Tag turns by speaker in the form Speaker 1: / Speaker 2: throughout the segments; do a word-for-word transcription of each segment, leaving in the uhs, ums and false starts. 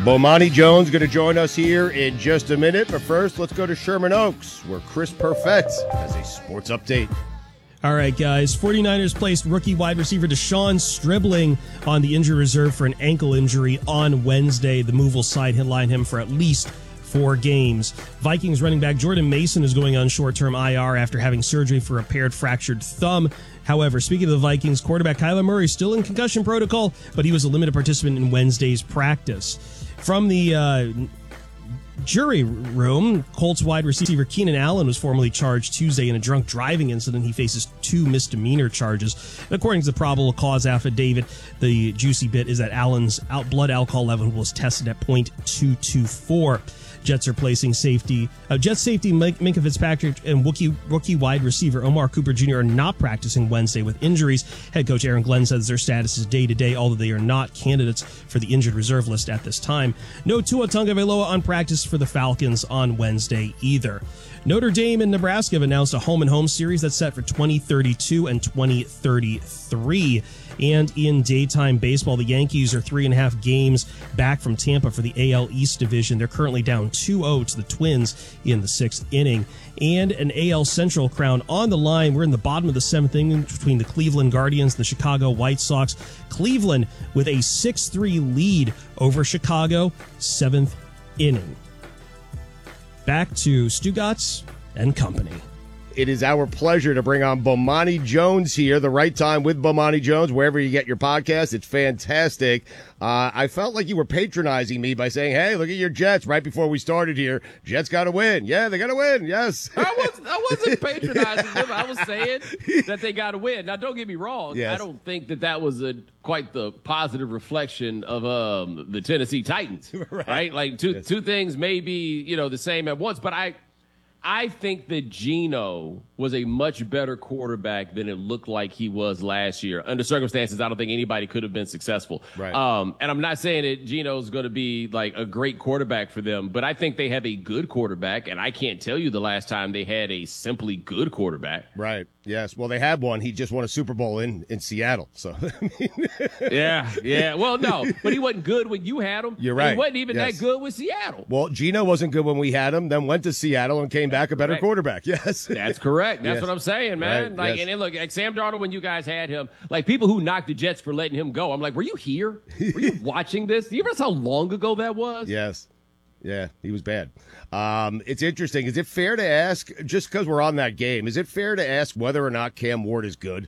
Speaker 1: Bomani Jones going to join us here in just a minute. But first, let's go to Sherman Oaks, where Chris Perfett has a sports update.
Speaker 2: All right, guys. 49ers placed rookie wide receiver Deshaun Stribling on the injury reserve for an ankle injury on Wednesday. The move will sideline him for at least four games. Vikings running back Jordan Mason is going on short-term I R after having surgery for a paired fractured thumb. However, speaking of the Vikings, quarterback Kyler Murray is still in concussion protocol, but he was a limited participant in Wednesday's practice. From the uh, jury room, Colts wide receiver Keenan Allen was formally charged Tuesday in a drunk driving incident. He faces two misdemeanor charges. And according to the probable cause affidavit, the juicy bit is that Allen's out blood alcohol level was tested at point two two four. Jets are placing safety. Uh, Jets safety Mike, Minkah Fitzpatrick and rookie, rookie wide receiver Omar Cooper Junior are not practicing Wednesday with injuries. Head coach Aaron Glenn says their status is day-to-day, although they are not candidates for the injured reserve list at this time. No Tua Tagovailoa on practice for the Falcons on Wednesday either. Notre Dame and Nebraska have announced a home-and-home series that's set for twenty thirty-two and twenty thirty-three. And in daytime baseball, the Yankees are three and a half games back from Tampa for the A L East division. They're currently down two oh to the Twins in the sixth inning. And an A L Central crown on the line. We're in the bottom of the seventh inning between the Cleveland Guardians and the Chicago White Sox. Cleveland with a six three lead over Chicago, seventh inning. Back to Stugotz and company.
Speaker 1: It is our pleasure to bring on Bomani Jones here, the right time with Bomani Jones, wherever you get your podcast. It's fantastic. Uh, I felt like you were patronizing me by saying, hey, look at your Jets right before we started here. Jets got to win. Yeah, they got to win. Yes.
Speaker 3: I, was, I wasn't patronizing them. I was saying that they got to win. Now, don't get me wrong. Yes. I don't think that that was a quite the positive reflection of um, the Tennessee Titans, right? right? Like two yes. two things may be, you know, the same at once, but I I think that Geno was a much better quarterback than it looked like he was last year. Under circumstances, I don't think anybody could have been successful. Right. Um, and I'm not saying that Geno's going to be like a great quarterback for them, but I think they have a good quarterback, and I can't tell you the last time they had a simply good quarterback.
Speaker 1: Right. Yes. Well, they had one. He just won a Super Bowl in, in Seattle. So.
Speaker 3: yeah. Yeah. Well, no, but he wasn't good when you had him.
Speaker 1: You're right.
Speaker 3: He wasn't even
Speaker 1: yes.
Speaker 3: that good with Seattle.
Speaker 1: Well, Geno wasn't good when we had him, then went to Seattle and came back a better
Speaker 3: right.
Speaker 1: quarterback. Yes.
Speaker 3: That's correct. That's yes. what I'm saying, man.
Speaker 1: Right.
Speaker 3: Like,
Speaker 1: yes.
Speaker 3: and then look, like Sam Darnold, when you guys had him, like people who knocked the Jets for letting him go, I'm like, were you here? Were you watching this? Do you realize how long ago that was?
Speaker 1: Yes. Yeah, he was bad. Um, it's interesting. Is it fair to ask, just because we're on that game, is it fair to ask whether or not Cam Ward is good?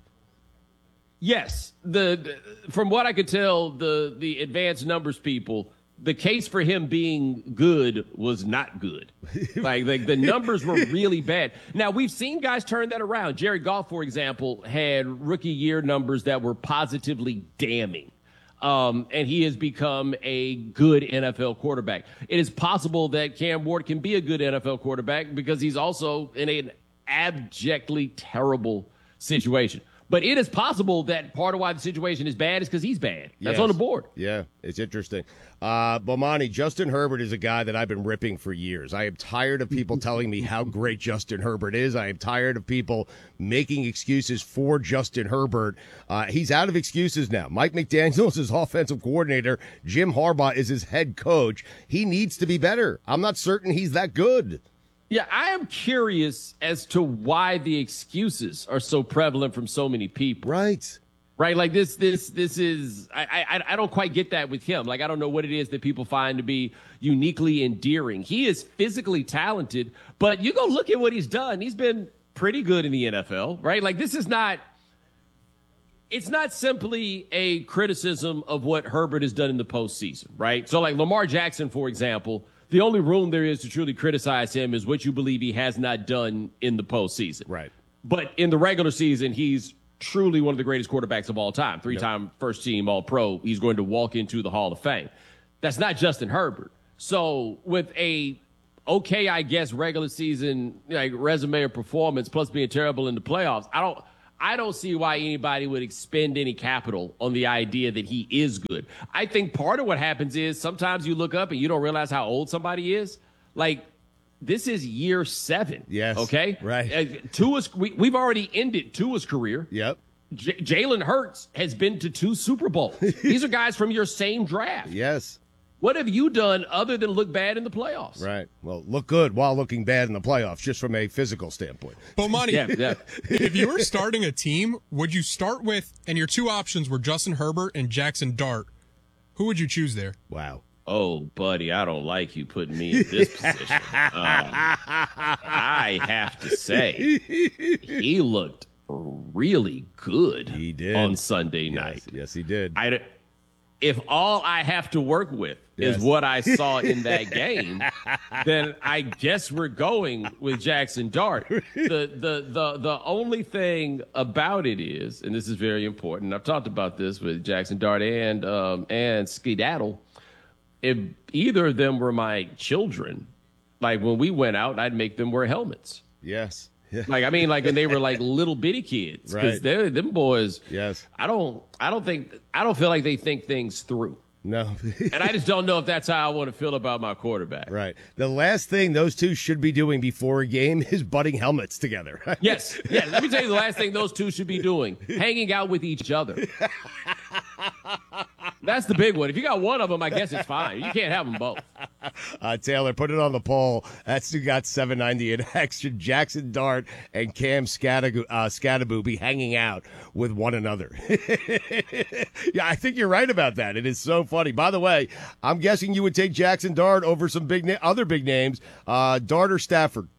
Speaker 3: Yes. The, the from what I could tell, the the advanced numbers people, the case for him being good was not good. Like, like the numbers were really bad. Now, we've seen guys turn that around. Jared Goff, for example, had rookie year numbers that were positively damning. Um, and he has become a good N F L quarterback. It is possible that Cam Ward can be a good N F L quarterback because he's also in an abjectly terrible situation. But it is possible that part of why the situation is bad is because he's bad. That's
Speaker 1: yes.
Speaker 3: on the board.
Speaker 1: Yeah, it's interesting. Uh, Bomani, Justin Herbert is a guy that I've been ripping for years. I am tired of people telling me how great Justin Herbert is. I am tired of people making excuses for Justin Herbert. Uh, he's out of excuses now. Mike McDaniel is his offensive coordinator. Jim Harbaugh is his head coach. He needs to be better. I'm not certain he's that good.
Speaker 3: Yeah, I am curious as to why the excuses are so prevalent from so many people.
Speaker 1: Right.
Speaker 3: Right, like this, this, this is, I, I, I don't quite get that with him. Like, I don't know what it is that people find to be uniquely endearing. He is physically talented, but you go look at what he's done. He's been pretty good in the N F L, right? Like, this is not, it's not simply a criticism of what Herbert has done in the postseason, right? So, like Lamar Jackson, for example, the only room there is to truly criticize him is what you believe he has not done in the postseason.
Speaker 1: Right.
Speaker 3: But in the regular season, he's truly one of the greatest quarterbacks of all time. Three-time yep. first-team All-Pro. He's going to walk into the Hall of Fame. That's not Justin Herbert. So with a okay, I guess, regular season like resume or performance plus being terrible in the playoffs, I don't I don't see why anybody would expend any capital on the idea that he is good. I think part of what happens is sometimes you look up and you don't realize how old somebody is. Like, this is year seven.
Speaker 1: Yes.
Speaker 3: Okay?
Speaker 1: Right.
Speaker 3: Uh, Tua's, we, we've already ended Tua's career.
Speaker 1: Yep.
Speaker 3: J- Jalen Hurts has been to two Super Bowls. These are guys from your same draft.
Speaker 1: Yes.
Speaker 3: What have you done other than look bad in the playoffs?
Speaker 1: Right. Well, look good while looking bad in the playoffs, just from a physical standpoint.
Speaker 4: Bomani,
Speaker 3: Yeah, yeah.
Speaker 4: if you were starting a team, would you start with, and your two options were Justin Herbert and Jackson Dart, who would you choose there?
Speaker 1: Wow.
Speaker 3: Oh, buddy, I don't like you putting me in this position. Um, I have to say, he looked really good
Speaker 1: He did.
Speaker 3: on Sunday night.
Speaker 1: Yes, yes, he did.
Speaker 3: I, if all I have to work with
Speaker 1: Yes.
Speaker 3: is what I saw in that game, then I guess we're going with Jackson Dart. The, the the the only thing about it is, and this is very important, I've talked about this with Jackson Dart and um, and Skedaddle. If either of them were my children, like when we went out, I'd make them wear helmets.
Speaker 1: Yes. Yeah.
Speaker 3: Like I mean, like when they were like little bitty kids, because
Speaker 1: Right.
Speaker 3: they're them boys.
Speaker 1: Yes.
Speaker 3: I don't, I don't think, I don't feel like they think things through,
Speaker 1: No.
Speaker 3: and I just don't know if that's how I want to feel about my quarterback.
Speaker 1: Right. The last thing those two should be doing before a game is butting helmets together.
Speaker 3: Yes, yeah. Let me tell you, the last thing those two should be doing: hanging out with each other. That's the big one. If you got one of them, I guess it's fine. You can't have them both.
Speaker 1: Uh, Taylor, put it on the poll. That's who got seven ninety in action. Jackson Dart and Cam Scattaboo, uh, Scattaboo be hanging out with one another. Yeah, I think you're right about that. It is so funny. By the way, I'm guessing you would take Jackson Dart over some big na- other big names. Uh, Dart or Stafford?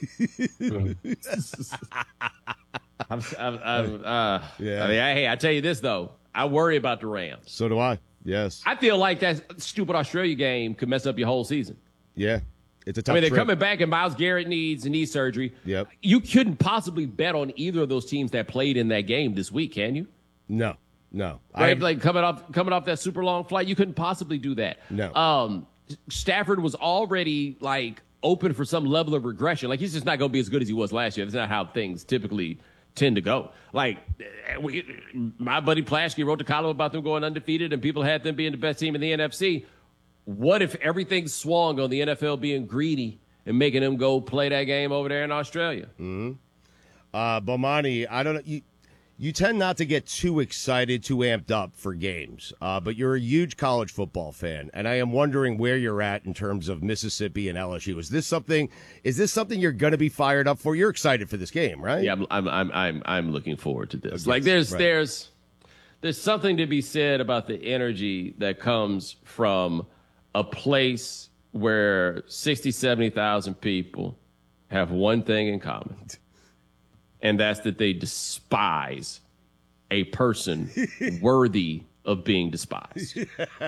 Speaker 3: I'm, I'm, I'm, uh,
Speaker 1: Yeah.
Speaker 3: I mean, I, hey, I tell you this though, I worry about the Rams.
Speaker 1: So do I. Yes.
Speaker 3: I feel like that stupid Australia game could mess up your whole season.
Speaker 1: Yeah. It's a tough
Speaker 3: I mean, they're
Speaker 1: trip.
Speaker 3: coming back, and Myles Garrett needs knee surgery.
Speaker 1: Yep.
Speaker 3: You couldn't possibly bet on either of those teams that played in that game this week, can you?
Speaker 1: No. No.
Speaker 3: Right?
Speaker 1: I,
Speaker 3: Like coming off coming off that super long flight, you couldn't possibly do that.
Speaker 1: No.
Speaker 3: Um, Stafford was already like open for some level of regression. Like he's just not going to be as good as he was last year. That's not how things typically tend to go. Like we, my buddy Plaschke wrote a column about them going undefeated, and people had them being the best team in the N F C. What if everything swung on the N F L being greedy and making them go play that game over there in Australia?
Speaker 1: Uh, Bomani, I don't know. You, you tend not to get too excited, too amped up for games, uh, but you're a huge college football fan, and I am wondering where you're at in terms of Mississippi and L S U. Is this something? Is this something you're going to be fired up for? You're excited for this game, right?
Speaker 3: Yeah, I'm I'm I'm I'm, I'm looking forward to this. Like there's
Speaker 1: right.
Speaker 3: there's there's something to be said about the energy that comes from a place where sixty, seventy thousand people have one thing in common. And that's that they despise a person worthy of being despised.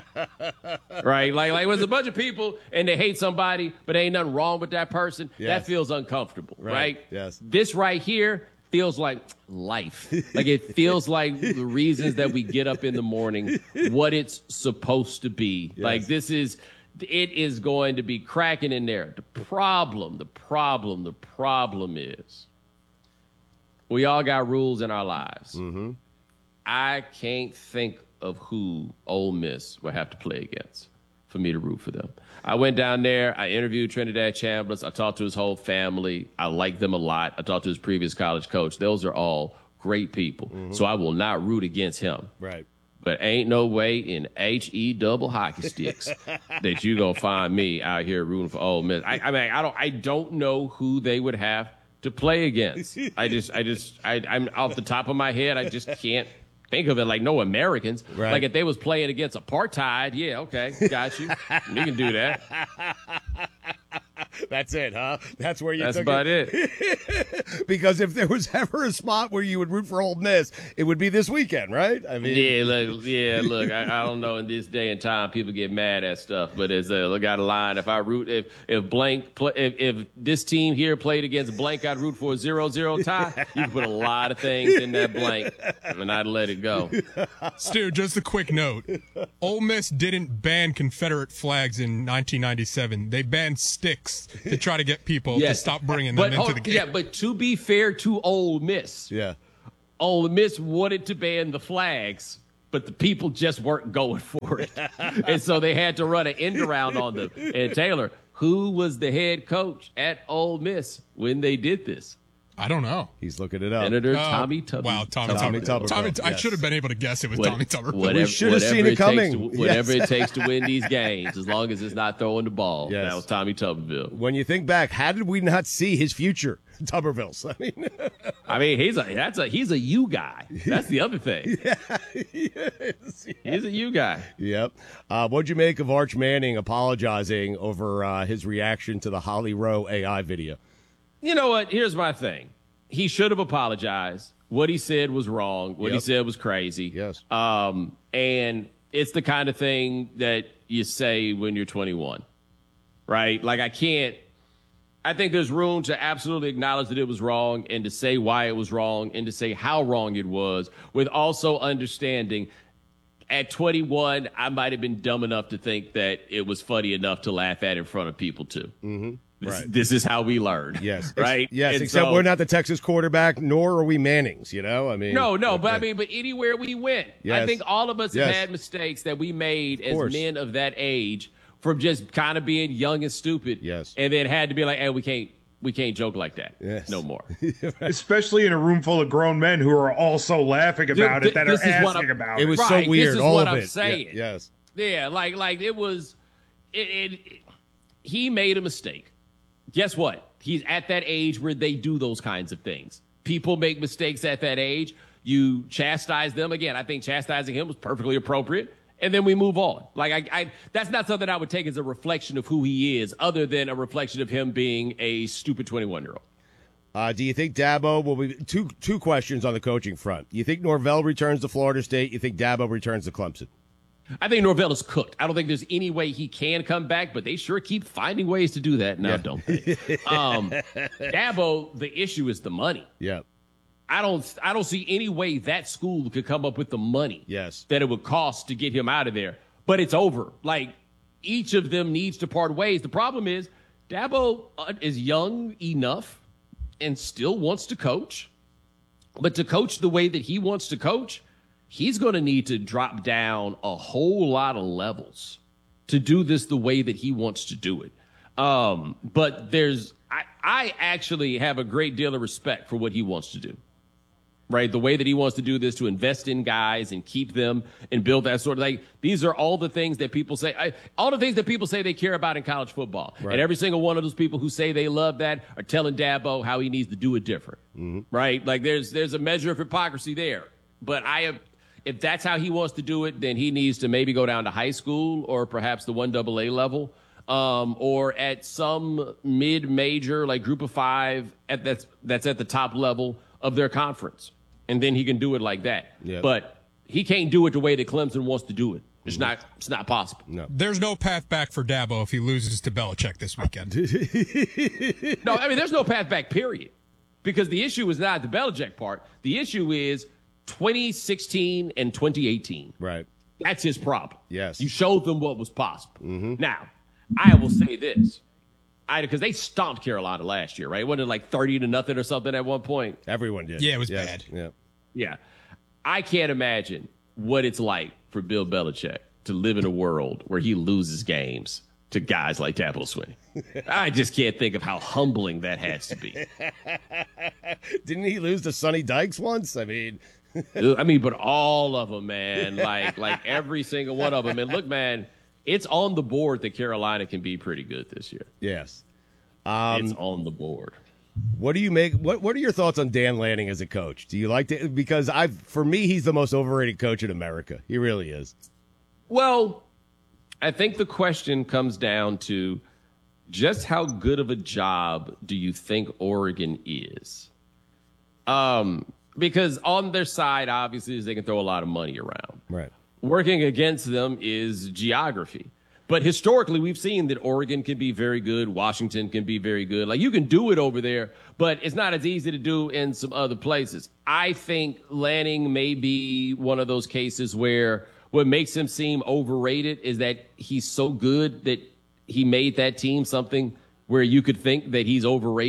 Speaker 3: Right? Like, like when there's a bunch of people and they hate somebody, but ain't nothing wrong with that person,
Speaker 1: Yes.
Speaker 3: that feels uncomfortable,
Speaker 1: Right.
Speaker 3: right?
Speaker 1: Yes.
Speaker 3: This right here feels like life. Like it feels like the reasons that we get up in the morning, what it's supposed to be. Like this is, it is going to be cracking in there. The problem, the problem, the problem is we all got rules in our lives. Mm-hmm. I can't think of who Ole Miss will have to play against for me to root for them. I went down there. I interviewed Trinidad Chambliss. I talked to his whole family. I like them a lot. I talked to his previous college coach. Those are all great people. Mm-hmm. So I will not root against him.
Speaker 1: Right.
Speaker 3: But ain't no way in H E double hockey sticks that you gonna find me out here rooting for Ole Miss. I, I mean, I don't, I don't know who they would have to play against. I just, I just, I, I'm off the top of my head. I just can't think of it. Like no Americans.
Speaker 1: Right.
Speaker 3: Like if they was playing against apartheid, yeah, okay, got you. You can do that.
Speaker 1: That's it, huh? That's where you
Speaker 3: That's
Speaker 1: took
Speaker 3: about
Speaker 1: it.
Speaker 3: it.
Speaker 1: Because if there was ever a spot where you would root for Ole Miss, it would be this weekend, right? I mean,
Speaker 3: Yeah, look, yeah, look. I, I don't know. In this day and time, people get mad at stuff, but it's a look out of line. If I root, if if blank, play, if if this team here played against blank, I'd root for a zero zero tie. You can put a lot of things in that blank, and I'd let it go.
Speaker 4: Stu, just a quick note. Ole Miss didn't ban Confederate flags in nineteen ninety-seven. They banned sticks to try to get people to
Speaker 3: Yes.
Speaker 4: stop bringing
Speaker 3: But
Speaker 4: them into
Speaker 3: hold-
Speaker 4: the game.
Speaker 3: yeah, but to be fair to Ole Miss,
Speaker 1: yeah.
Speaker 3: Ole Miss wanted to ban the flags, but the people just weren't going for it. And so they had to run an end around on them. And Taylor, who was the head coach at Ole Miss when they did this?
Speaker 4: I don't know.
Speaker 1: He's looking it up.
Speaker 3: Senator
Speaker 4: Oh,
Speaker 3: Tommy Tuberville.
Speaker 4: Wow, Tommy,
Speaker 1: Tommy
Speaker 4: Tuberville.
Speaker 1: Tuberville,
Speaker 4: Tommy, I
Speaker 1: yes.
Speaker 4: should have been able to guess it was
Speaker 3: What-
Speaker 4: Tommy Tuberville.
Speaker 3: Whatever,
Speaker 1: We should have
Speaker 3: whatever
Speaker 1: seen it
Speaker 3: takes
Speaker 1: coming.
Speaker 3: To, whatever
Speaker 1: Yes.
Speaker 3: it takes to win these games, as long as it's not throwing the ball.
Speaker 1: Yes.
Speaker 3: That was Tommy Tuberville.
Speaker 1: When you think back, how did we not see his future, Tuberville's? I mean,
Speaker 3: I mean, he's a that's a he's a you guy. That's the other thing. He's a you guy.
Speaker 1: yep. Uh, what'd you make of Arch Manning apologizing over uh, his reaction to the Holly Rowe A I video?
Speaker 3: You know what? Here's my thing. He should have apologized. What he said was wrong. What he
Speaker 1: Yep.
Speaker 3: said was crazy.
Speaker 1: Yes.
Speaker 3: Um, and it's the kind of thing that you say when you're twenty-one, right? Like I can't. I think there's room to absolutely acknowledge that it was wrong and to say why it was wrong and to say how wrong it was, with also understanding at twenty-one, I might have been dumb enough to think that it was funny enough to laugh at in front of people too. Mm-hmm. This,
Speaker 1: Right.
Speaker 3: this is how we learn.
Speaker 1: Yes.
Speaker 3: Right.
Speaker 1: Ex- yes.
Speaker 3: And
Speaker 1: except
Speaker 3: so-
Speaker 1: we're not the Texas quarterback, nor are we Mannings. You know, I mean.
Speaker 3: No, no, but I
Speaker 1: okay.
Speaker 3: mean, but anywhere we went, I
Speaker 1: Yes.
Speaker 3: think all of us
Speaker 1: Yes.
Speaker 3: have had mistakes that we made as
Speaker 1: course.
Speaker 3: men of that age from just kind of being young and stupid.
Speaker 1: Yes.
Speaker 3: And then had to be like, hey, we can't, we can't joke like that.
Speaker 1: Yes.
Speaker 3: No more.
Speaker 5: Especially in a room full of grown men who are also laughing about
Speaker 3: th-
Speaker 5: it, that
Speaker 3: this
Speaker 5: are
Speaker 3: is what
Speaker 5: asking
Speaker 3: I'm-
Speaker 5: about
Speaker 1: It
Speaker 5: it.
Speaker 1: was
Speaker 3: Right,
Speaker 1: so
Speaker 3: this
Speaker 1: weird.
Speaker 3: is
Speaker 1: All
Speaker 3: what
Speaker 1: of
Speaker 3: I'm
Speaker 1: it.
Speaker 3: saying.
Speaker 1: Yeah, yes.
Speaker 3: Yeah, like, like it was, it, it, it- he made a mistake. Guess what? He's at that age where they do those kinds of things. People make mistakes at that age. You chastise them. Again, I think chastising him was perfectly appropriate. And then we move on. Like, I, I, that's not something I would take as a reflection of who he is, other than a reflection of him being a stupid twenty-one-year-old.
Speaker 1: Uh, do you think Dabo will be two two questions on the coaching front? You think Norvell returns to Florida State? You think Dabo returns to Clemson?
Speaker 3: I think Norvell is cooked. I don't think there's any way he can come back, but they sure keep finding ways to do that now, don't they? um, Dabo, the issue is the money.
Speaker 1: Yeah.
Speaker 3: I don't I don't see any way that school could come up with the money
Speaker 1: Yes.
Speaker 3: that it would cost to get him out of there. But it's over. Like, each of them needs to part ways. The problem is Dabo uh, is young enough and still wants to coach. But to coach the way that he wants to coach, he's going to need to drop down a whole lot of levels to do this the way that he wants to do it. Um, but there's, I, I actually have a great deal of respect for what he wants to do, right? The way that he wants to do this, to invest in guys and keep them and build that sort of like, these are all the things that people say, I, all the things that people say they care about in college football.
Speaker 1: Right.
Speaker 3: And every single one of those people who say they love that are telling Dabo how he needs to do it different,
Speaker 1: Mm-hmm.
Speaker 3: right? Like there's, there's a measure of hypocrisy there, but I have, if that's how he wants to do it, then he needs to maybe go down to high school or perhaps the one double A level, um, or at some mid-major, like group of five, at that's that's at the top level of their conference, and then he can do it like that.
Speaker 1: Yeah.
Speaker 3: But he can't do it the way that Clemson wants to do it. It's not. It's not possible.
Speaker 1: No.
Speaker 4: There's no path back for Dabo if he loses to Belichick this weekend.
Speaker 3: No, I mean there's no path back. Period. Because the issue is not the Belichick part. The issue is twenty sixteen and twenty eighteen.
Speaker 1: Right.
Speaker 3: That's his problem.
Speaker 1: Yes.
Speaker 3: You showed them what was possible. Now, I will say this. I because they stomped Carolina last year, right? Wasn't it like thirty to nothing or something at one point?
Speaker 1: Everyone did.
Speaker 4: Yeah, it was
Speaker 1: Yes.
Speaker 4: bad.
Speaker 1: Yeah.
Speaker 3: Yeah. I can't imagine what it's like for Bill Belichick to live in a world where he loses games to guys like Dabo Swinney. I just can't think of how humbling that has to be.
Speaker 1: Didn't he lose to Sonny Dykes once? I mean,
Speaker 3: I mean, but all of them, man, like like every single one of them. And look, man, it's on the board that Carolina can be pretty good this year.
Speaker 1: yes.
Speaker 3: It's on the board.
Speaker 1: What do you make? What What are your thoughts on Dan Lanning as a coach? Do you like to? Because I, for me, he's the most overrated coach in America. He really is.
Speaker 3: Well, I think the question comes down to just how good of a job do you think Oregon is? Um, because on their side, obviously, is they can throw a lot of money around.
Speaker 1: Right.
Speaker 3: Working against them is geography. But historically, we've seen that Oregon can be very good. Washington can be very good. Like, you can do it over there, but it's not as easy to do in some other places. I think Lanning may be one of those cases where what makes him seem overrated is that he's so good that he made that team something where you could think that he's overrated.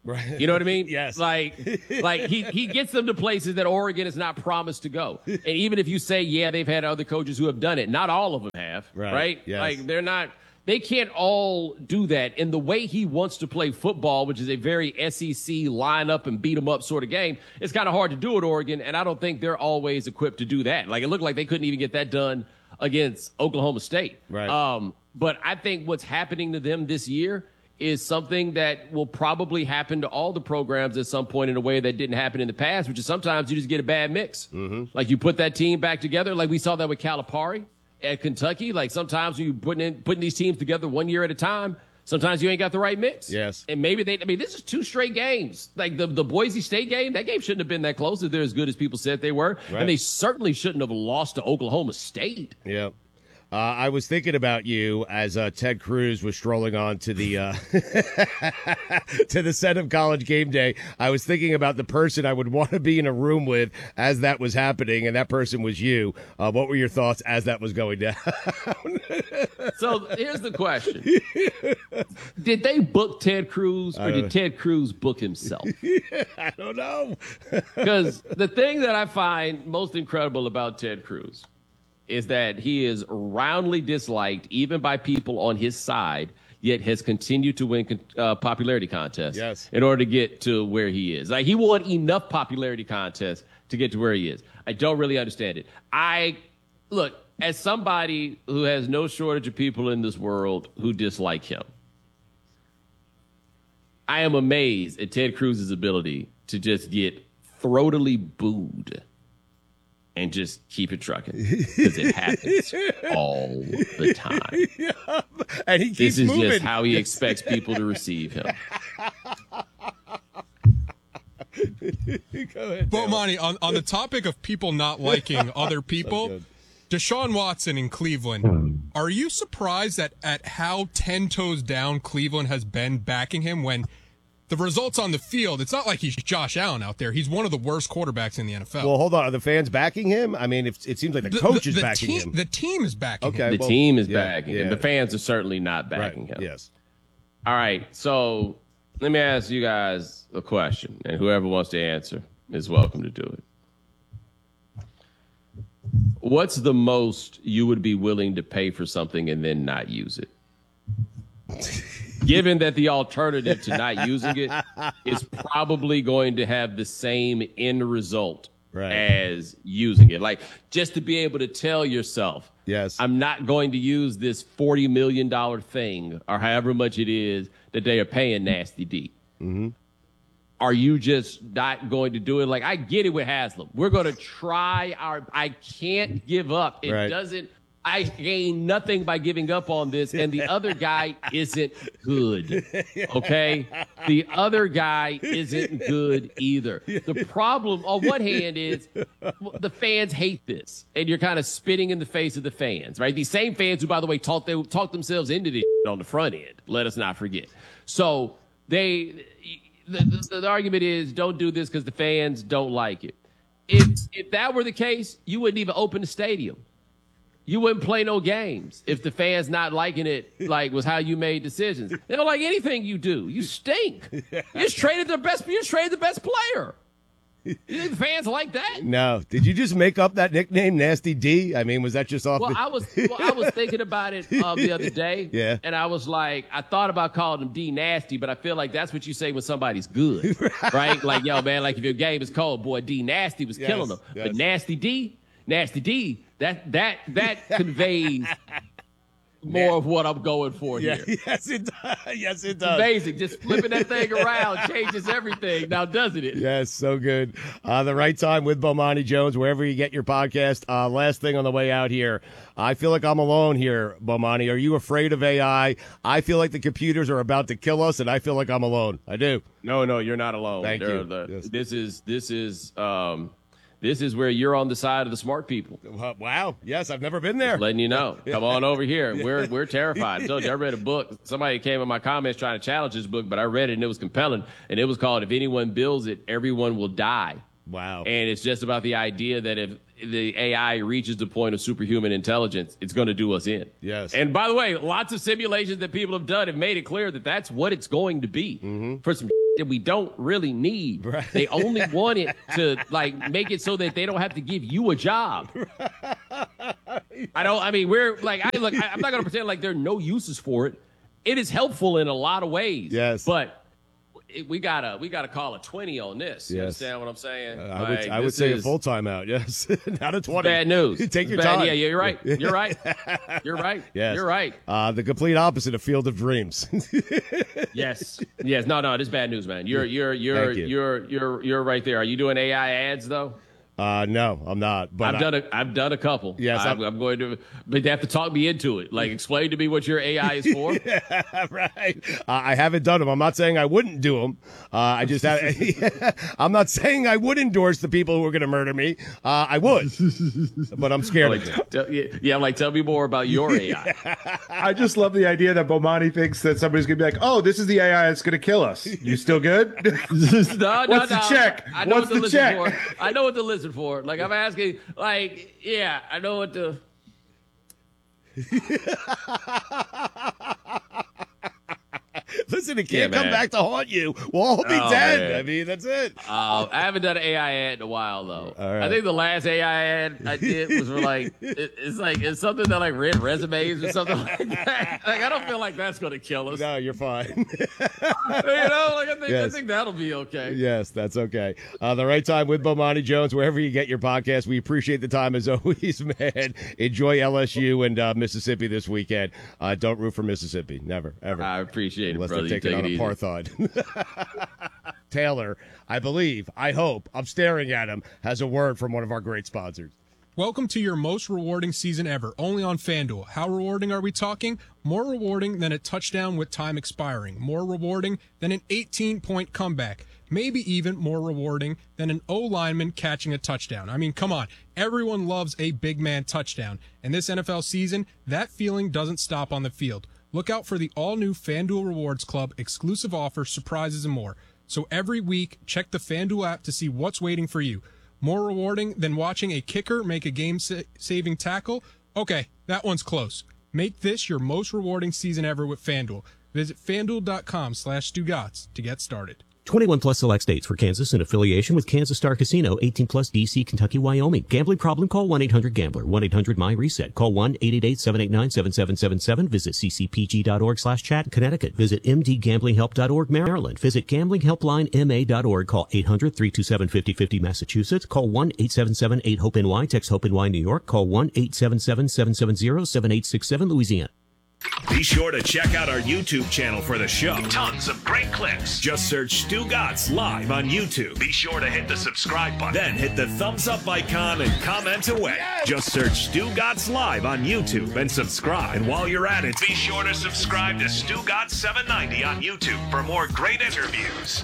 Speaker 1: Right.
Speaker 3: You know what I mean?
Speaker 1: Yes.
Speaker 3: Like, like he, he gets them to places that Oregon is not promised to go. And even if you say, yeah, they've had other coaches who have done it, not all of them have.
Speaker 1: Right.
Speaker 3: Right?
Speaker 1: Yes.
Speaker 3: Like they're not. They can't all do that. And the way he wants to play football, which is a very S E C line up and beat them up sort of game, it's kind of hard to do at Oregon. And I don't think they're always equipped to do that. Like it looked like they couldn't even get that done against Oklahoma State.
Speaker 1: Right.
Speaker 3: Um, but I think what's happening to them this year is something that will probably happen to all the programs at some point in a way that didn't happen in the past, which is sometimes you just get a bad mix. Mm-hmm. Like you put that team back together. Like we saw that with Calipari at Kentucky. Like sometimes when you're putting in, putting these teams together one year at a time, sometimes you ain't got the right mix.
Speaker 1: Yes.
Speaker 3: And maybe they, I mean, this is two straight games. Like the, the Boise State game, that game shouldn't have been that close if they're as good as people said they were.
Speaker 1: Right.
Speaker 3: And they certainly shouldn't have lost to Oklahoma State.
Speaker 1: Yeah. Uh, I was thinking about you as uh, Ted Cruz was strolling on to the uh, to the set of College Game Day. I was thinking about the person I would want to be in a room with as that was happening, and that person was you. Uh, what were your thoughts as that was going down?
Speaker 3: So here's the question. Did they book Ted Cruz or did Ted Cruz book himself?
Speaker 1: I don't know.
Speaker 3: Because the thing that I find most incredible about Ted Cruz is that he is roundly disliked even by people on his side, yet has continued to win uh, popularity contests
Speaker 1: yes.
Speaker 3: in order to get to where he is. Like he won enough popularity contests to get to where he is. I don't really understand it. I look, as somebody who has no shortage of people in this world who dislike him, I am amazed at Ted Cruz's ability to just get throatily booed and just keep it trucking because it happens all the time.
Speaker 1: Yeah. And he keeps
Speaker 3: this is
Speaker 1: moving.
Speaker 3: just how he expects people to receive him.
Speaker 1: Go ahead,
Speaker 4: Bomani, on, on the topic of people not liking other people,
Speaker 1: So
Speaker 4: Deshaun Watson in Cleveland, are you surprised at, at how ten toes down Cleveland has been backing him when the results on the field, it's not like he's Josh Allen out there. He's one of the worst quarterbacks in the N F L.
Speaker 1: Well, hold on. Are the fans backing him? I mean, if, it seems like the,
Speaker 4: the
Speaker 1: coach
Speaker 4: the,
Speaker 1: is
Speaker 4: the
Speaker 1: backing
Speaker 4: team,
Speaker 1: him.
Speaker 4: The team is backing
Speaker 1: Okay.
Speaker 4: him.
Speaker 3: The
Speaker 1: well,
Speaker 3: team is
Speaker 1: yeah,
Speaker 3: backing
Speaker 1: yeah.
Speaker 3: him. The fans are certainly not backing
Speaker 1: Right.
Speaker 3: him.
Speaker 1: Yes.
Speaker 3: All right. So let me ask you guys a question, and whoever wants to answer is welcome to do it. What's the most you would be willing to pay for something and then not use it? Given that the alternative to not using it is probably going to have the same end result
Speaker 1: Right.
Speaker 3: as using it. Like, just to be able to tell yourself,
Speaker 1: Yes.
Speaker 3: I'm not going to use this forty million dollars thing or however much it is that they are paying Nasty D.
Speaker 1: Mm-hmm.
Speaker 3: Are you just not going to do it? Like, I get it with Haslam. We're going to try our, I can't give up. It
Speaker 1: Right.
Speaker 3: doesn't, I gain nothing by giving up on this. And the other guy isn't good. Okay? The other guy isn't good either. The problem on one hand is the fans hate this. And you're kind of spitting in the face of the fans, right? These same fans who, by the way, talk, they talk themselves into this on the front end. Let us not forget. So they, the, the, the argument is don't do this because the fans don't like it. If, if that were the case, you wouldn't even open the stadium. You wouldn't play no games if the fans not liking it, like, was how you made decisions. They don't like anything you do. You stink. You just traded the best. You just traded the best player. You think the fans like that?
Speaker 1: No. Did you just make up that nickname, Nasty D? I mean, was that just off
Speaker 3: Well,
Speaker 1: the...
Speaker 3: I was well, I was thinking about it um, the other day.
Speaker 1: Yeah.
Speaker 3: And I was like, I thought about calling him D Nasty, but I feel like that's what you say when somebody's good, right? Like, yo, man, like if your game is cold, boy, D Nasty was
Speaker 1: Yes,
Speaker 3: killing them.
Speaker 1: yes.
Speaker 3: But Nasty D, Nasty D, that that that conveys more of what I'm going for
Speaker 1: Yeah,
Speaker 3: here.
Speaker 1: yes, it does. Yes, it does.
Speaker 3: Amazing. Just flipping that thing around changes everything. Now, doesn't it?
Speaker 1: Yes, so good. Uh, the Right Time with Bomani Jones, wherever you get your podcast. Uh, last thing on the way out here. I feel like I'm alone here, Bomani. Are you afraid of A I? I feel like the computers are about to kill us, and I feel like I'm alone. I do.
Speaker 3: No, no, you're not alone.
Speaker 1: Thank
Speaker 3: They're
Speaker 1: you.
Speaker 3: the-
Speaker 1: Yes.
Speaker 3: This is this is um, this is where you're on the side of the smart people.
Speaker 1: Uh, Wow. Yes, I've never been there.
Speaker 3: Letting you know. Come on over here. We're we're terrified. I told you I read a book. Somebody came in my comments trying to challenge this book, but I read it and it was compelling. And it was called If Anyone Builds It, Everyone Will Die.
Speaker 1: Wow.
Speaker 3: And it's just about the idea that if the A I reaches the point of superhuman intelligence, it's going to do us in.
Speaker 1: Yes.
Speaker 3: And by the way, lots of simulations that people have done have made it clear that that's what it's going to be.
Speaker 1: Mm-hmm.
Speaker 3: For some that we don't really need.
Speaker 1: Right.
Speaker 3: They only want it to like make it so that they don't have to give you a job. I don't. I mean, we're like, I look. I, I'm not gonna pretend like there are no uses for it. It is helpful in a lot of ways.
Speaker 1: Yes,
Speaker 3: but it, we gotta we gotta call a twenty on this. You
Speaker 1: yes.
Speaker 3: understand what I'm saying?
Speaker 1: Uh, I
Speaker 3: like,
Speaker 1: would I would say
Speaker 3: is,
Speaker 1: a full timeout. Yes, not a twenty.
Speaker 3: Bad news.
Speaker 1: Take your
Speaker 3: bad,
Speaker 1: time.
Speaker 3: Yeah, you're right. You're right. You're right.
Speaker 1: Yes.
Speaker 3: You're right.
Speaker 1: Uh, the complete opposite of Field of Dreams.
Speaker 3: Yes. Yes. No, no, this is bad news, man. You're you're you're
Speaker 1: you.
Speaker 3: you're you're you're right there. Are you doing A I ads though?
Speaker 1: Uh, no, I'm not. But
Speaker 3: I've
Speaker 1: I,
Speaker 3: done a I've done a couple.
Speaker 1: Yes,
Speaker 3: I'm,
Speaker 1: I'm-
Speaker 3: I'm going to, but they have to talk me into it. Like, explain to me what your A I is for.
Speaker 1: Yeah, right. Uh, I haven't done them. I'm not saying I wouldn't do them. Uh, I just have. I'm not saying I would endorse the people who are going to murder me. Uh, I would, but I'm scared
Speaker 3: Like,
Speaker 1: of it.
Speaker 3: tell, yeah, yeah, I'm like, tell me more about your A I.
Speaker 5: I just love the idea that Bomani thinks that somebody's gonna be like, "Oh, this is the A I that's gonna kill us." You still good?
Speaker 3: No, no,
Speaker 5: What's the
Speaker 3: no.
Speaker 5: check?
Speaker 3: I know
Speaker 5: What's
Speaker 3: what to
Speaker 5: the
Speaker 3: listen
Speaker 5: check?
Speaker 3: for. I know what to listen for. Like, I'm asking, like, yeah, I know what to.
Speaker 1: Listen, it
Speaker 3: Yeah,
Speaker 1: can't come
Speaker 3: man.
Speaker 1: back to haunt you. We'll all be
Speaker 3: Oh,
Speaker 1: dead.
Speaker 3: man.
Speaker 1: I mean, that's it.
Speaker 3: Uh, I haven't done an A I ad in a while though.
Speaker 1: All right.
Speaker 3: I think the last A I ad I did was for like it, it's like it's something that like read resumes or something like that. Like, I don't feel like that's gonna kill us.
Speaker 1: No, you're fine.
Speaker 3: You know, like I think
Speaker 1: Yes.
Speaker 3: I think that'll be okay.
Speaker 1: Yes, that's okay. Uh, the Right Time with Bomani Jones, wherever you get your podcast. We appreciate the time as always, man. Enjoy L S U and uh, Mississippi this weekend. Uh, don't root for Mississippi. Never, ever.
Speaker 3: I appreciate it,
Speaker 1: Unless
Speaker 3: brother.
Speaker 1: they're
Speaker 3: You
Speaker 1: taking
Speaker 3: take
Speaker 1: on
Speaker 3: it easy.
Speaker 1: apartheid. Taylor, I believe, I hope, I'm staring at him, has a word from one of our great sponsors.
Speaker 4: Welcome to your most rewarding season ever, only on FanDuel. How rewarding are we talking? More rewarding than a touchdown with time expiring. More rewarding than an eighteen-point comeback. Maybe even more rewarding than an O-lineman catching a touchdown. I mean, come on. Everyone loves a big man touchdown. And this N F L season, that feeling doesn't stop on the field. Look out for the all-new FanDuel Rewards Club, exclusive offers, surprises, and more. So every week, check the FanDuel app to see what's waiting for you. More rewarding than watching a kicker make a game-saving tackle? Okay, that one's close. Make this your most rewarding season ever with FanDuel. Visit FanDuel.com slash Stugotz to get started.
Speaker 6: twenty-one plus select states for Kansas in affiliation with Kansas Star Casino, eighteen plus D C, Kentucky, Wyoming. Gambling problem? Call one eight hundred gambler, one eight hundred my reset. Call one eight eight eight, seven eight nine, seven seven seven seven. Visit ccpg.org slash chat, Connecticut. Visit m d gambling help dot org, Maryland. Visit gambling helpline m a dot org. Call eight hundred, three two seven, five oh five oh, Massachusetts. Call one eight seven seven, eight hope N Y. Text HOPE-NY, New York. Call one eight seven seven, seven seven zero, seven eight six seven, Louisiana.
Speaker 7: Be sure to check out our YouTube channel for the show. Tons of great clips. Just search Stugotz Live on YouTube. Be sure to hit the subscribe button. Then hit the thumbs up icon and comment away. Yes. Just search Stugotz Live on YouTube and subscribe. And while you're at it, be sure to subscribe to Stugotz seven ninety on YouTube for more great interviews.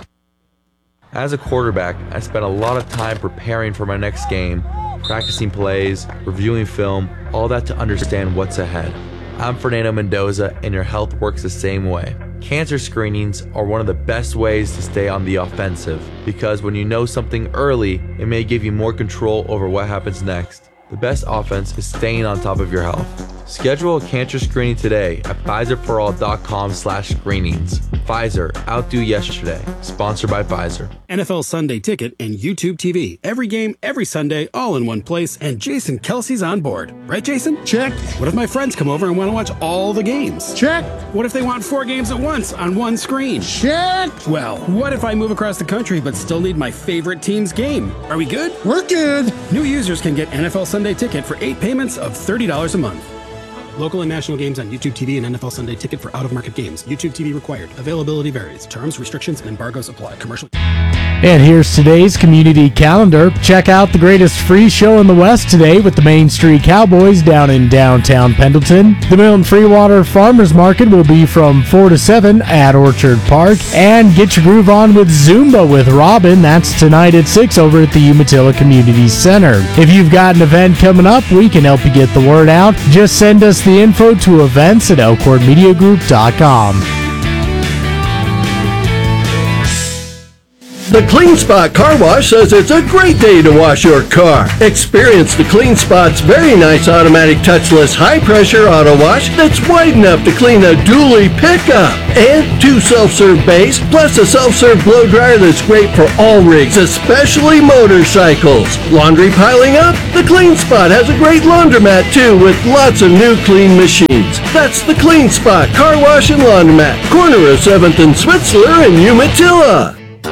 Speaker 8: As a quarterback, I spent a lot of time preparing for my next game, practicing plays, reviewing film, all that to understand what's ahead. I'm Fernando Mendoza, and your health works the same way. Cancer screenings are one of the best ways to stay on the offensive, because when you know something early, it may give you more control over what happens next. The best offense is staying on top of your health. Schedule a cancer screening today at Pfizer for all dot com slash screenings. Pfizer, outdo yesterday. Sponsored by Pfizer.
Speaker 9: N F L Sunday Ticket and YouTube T V. Every game, every Sunday, all in one place, and Jason Kelsey's on board. Right, Jason? Check. What if my friends come over and want to watch all the games? Check. What if they want four games at once on one screen? Check. Well, what if I move across the country but still need my favorite team's game? Are we good? We're good. New users can get N F L Sunday Ticket for eight payments of thirty dollars a month. Local and national games on YouTube T V and N F L Sunday Ticket for out-of-market games. YouTube T V required. Availability varies. Terms, restrictions, and embargoes apply. Commercial.
Speaker 10: And here's today's community calendar. Check out the greatest free show in the West today with the Main Street Cowboys down in downtown Pendleton. The Milton Freewater Farmers Market will be from four to seven at Orchard Park. And get your groove on with Zumba with Robin. That's tonight at six over at the Umatilla Community Center. If you've got an event coming up, we can help you get the word out. Just send us the info to events at elkhorn media group dot com.
Speaker 11: The Clean Spot Car Wash says it's a great day to wash your car. Experience the Clean Spot's very nice automatic touchless high-pressure auto wash that's wide enough to clean a dually pickup. And two self-serve bays, plus a self-serve blow dryer that's great for all rigs, especially motorcycles. Laundry piling up? The Clean Spot has a great laundromat too, with lots of new clean machines. That's the Clean Spot Car Wash and Laundromat, corner of seventh and Switzler in Umatilla.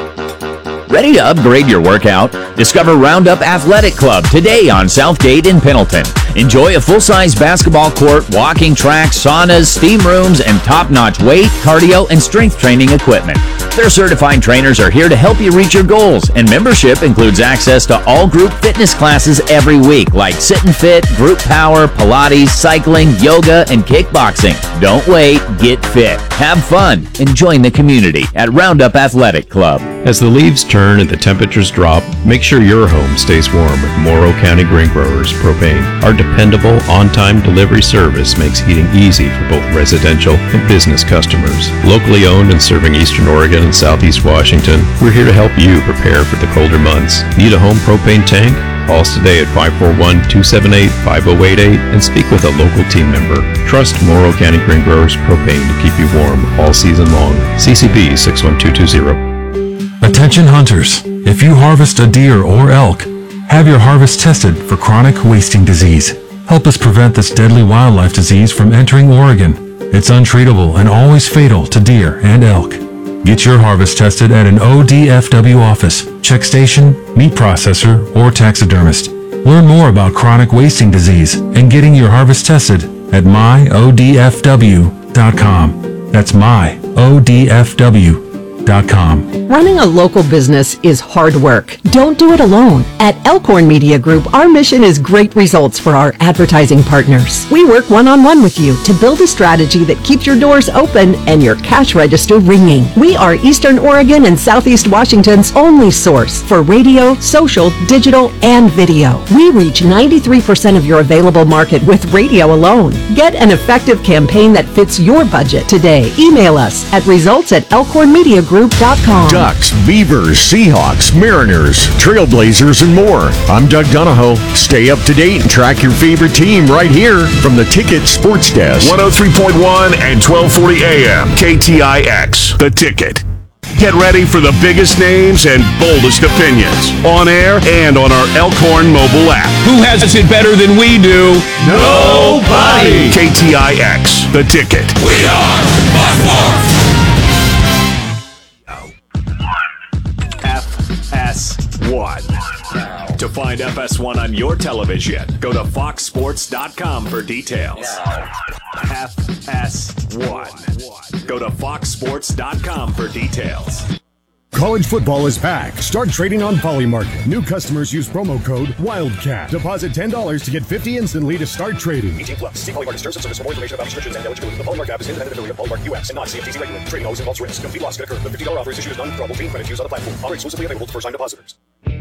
Speaker 12: Ready to upgrade your workout? Discover Roundup Athletic Club today on Southgate in Pendleton. Enjoy a full-size basketball court, walking track, saunas, steam rooms, and top-notch weight, cardio, and strength training equipment. Their certified trainers are here to help you reach your goals, and membership includes access to all group fitness classes every week, like Sit and Fit, Group Power, Pilates, cycling, yoga, and kickboxing. Don't wait, get fit, have fun, and join the community at Roundup Athletic Club.
Speaker 13: As the leaves turn and the temperatures drop, make sure your home stays warm with Morrow County Grain Growers Propane. Our dependable, on-time delivery service makes heating easy for both residential and business customers. Locally owned and serving Eastern Oregon and Southeast Washington, we're here to help you prepare for the colder months. Need a home propane tank? Call us today at five four one, two seven eight, five zero eight eight and speak with a local team member. Trust Morrow County Grain Growers Propane to keep you warm all season long. C C B six one two two zero.
Speaker 14: Attention hunters, if you harvest a deer or elk, have your harvest tested for chronic wasting disease. Help us prevent this deadly wildlife disease from entering Oregon. It's untreatable and always fatal to deer and elk. Get your harvest tested at an O D F W office, check station, meat processor, or taxidermist. Learn more about chronic wasting disease and getting your harvest tested at my O D F W dot com. That's my O D F W dot com.
Speaker 15: Running a local business is hard work. Don't do it alone. At Elkhorn Media Group, our mission is great results for our advertising partners. We work one-on-one with you to build a strategy that keeps your doors open and your cash register ringing. We are Eastern Oregon and Southeast Washington's only source for radio, social, digital, and video. We reach ninety-three percent of your available market with radio alone. Get an effective campaign that fits your budget today. Email us at results at elkhorn media group dot com.
Speaker 16: Ducks, Beavers, Seahawks, Mariners, Trailblazers, and more. I'm Doug Donahoe. Stay up to date and track your favorite team right here from the Ticket Sports Desk.
Speaker 7: one oh three point one and twelve forty A M K T I X, The Ticket. Get ready for the biggest names and boldest opinions on air and on our Elkhorn mobile app.
Speaker 17: Who has it better than we do?
Speaker 7: Nobody. K T I X, The Ticket. We are by far. F S one. To find F S one on your television, go to fox sports dot com for details. F S one. Go to fox sports dot com for details.
Speaker 18: College football is back. Start trading on Polymarket. New customers use promo code WILDCAT. Deposit ten dollars to get fifty dollars instantly to start trading.
Speaker 19: eighteen plus. See Polymarket Terms and Service for more information about restrictions and eligibility. The Polymarket app is independent affiliate of Polymarket U S and not C F T C regulated. Trading always involves risk. Complete loss can occur. The fifty dollars offer is issued as non-withdrawable green credit used on the platform. Offer exclusively available to first-time depositors.